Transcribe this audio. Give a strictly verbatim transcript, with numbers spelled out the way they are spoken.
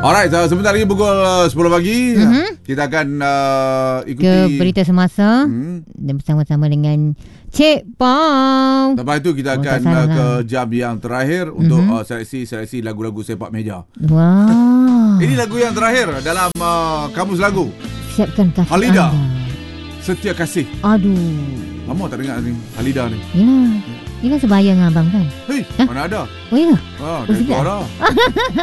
Alright, uh, sebentar lagi pukul uh, sepuluh pagi Mm-hmm. kita akan uh, ikuti Ke berita semasa hmm. dan bersama-sama dengan Cik Pong. Lepas itu kita akan oh, uh, ke jam yang terakhir mm-hmm. untuk uh, seleksi-seleksi lagu-lagu sepak meja. Wah. Ini lagu yang terakhir dalam uh, kamus lagu. Siapkan kaki Halida, anda. Setia Kasih. Aduh. Lama tak dengar ni Halida ni. Ya. Ini kan sebaya dengan abang kan? Hei, Hah? mana ada? Oh ya? Ah, Oh, dari sedap. suara.